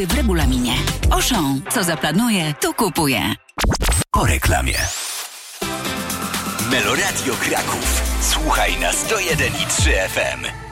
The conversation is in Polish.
w regulaminie. Auchan, co zaplanuje, to kupuje. Po reklamie. Meloradio Kraków. Słuchaj na 101,3 FM.